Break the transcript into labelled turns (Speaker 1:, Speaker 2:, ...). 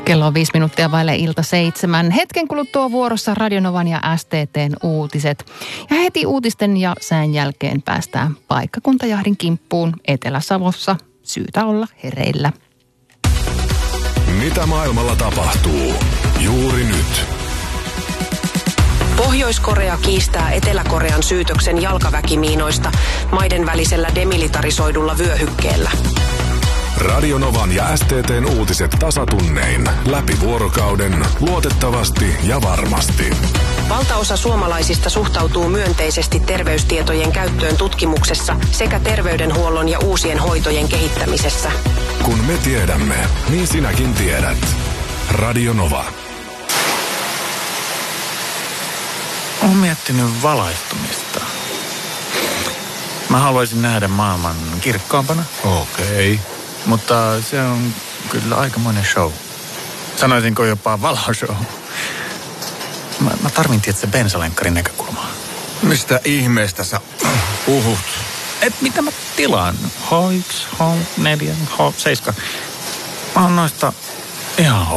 Speaker 1: Kello on 5 minuuttia vaille ilta 7. Hetken kuluttua vuorossa Radio Novan ja STT:n uutiset. Ja heti uutisten ja sään jälkeen päästään paikkakuntajahdin kimppuun Etelä-Savossa. Syytä olla hereillä.
Speaker 2: Mitä maailmalla tapahtuu juuri nyt?
Speaker 3: Pohjois-Korea kiistää Etelä-Korean syytöksen jalkaväkimiinoista maiden välisellä demilitarisoidulla vyöhykkeellä.
Speaker 2: Radio Novan ja STT:n uutiset tasatunnein. Läpi vuorokauden. Luotettavasti ja varmasti.
Speaker 3: Valtaosa suomalaisista suhtautuu myönteisesti terveystietojen käyttöön tutkimuksessa sekä terveydenhuollon ja uusien hoitojen kehittämisessä.
Speaker 2: Kun me tiedämme, niin sinäkin tiedät. Radio Nova.
Speaker 4: Olen miettinyt valaistumista. Mä haluaisin nähdä maailman kirkkaampana.
Speaker 2: Okei.
Speaker 4: Mutta se on kyllä aikamoinen show. Sanoisinko jopa valoshow. Mä tarvin tietysti bensalenkkarin näkökulmaa.
Speaker 5: Mistä ihmeestä sä puhut?
Speaker 4: Mitä mä tilaan? H1, H4, H7. Mä oon noista ihan